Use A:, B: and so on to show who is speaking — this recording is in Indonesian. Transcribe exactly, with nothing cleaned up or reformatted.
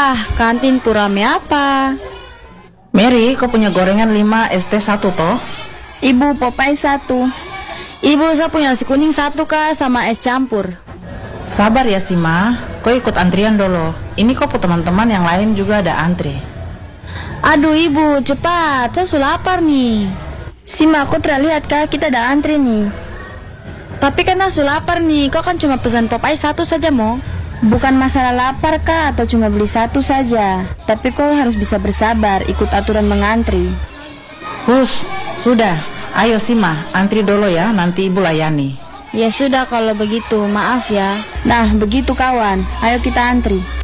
A: Ah, kantin purame apa?
B: Mary, kau punya gorengan lima, es teh satu toh?
C: Ibu, Popeye satu.
A: Ibu, saya punya nasi kuning satu kak sama es campur.
B: Sabar ya Sima, kau ikut antrian dulu. Ini kau teman-teman yang lain juga ada antri.
A: Aduh ibu, cepat, saya sudah lapar nih.
C: Sima, aku terlihat kak, kita ada antri nih.
A: Tapi kan saya sudah lapar nih, kau kan cuma pesan Popeye satu saja mo.
C: Bukan masalah lapar kak, atau cuma beli satu saja. Tapi kau harus bisa bersabar, ikut aturan mengantri.
B: Hus, sudah. Ayo Sima, antri dulu ya, nanti ibu layani.
A: Ya sudah kalau begitu, maaf ya.
C: Nah, begitu kawan. Ayo kita antri.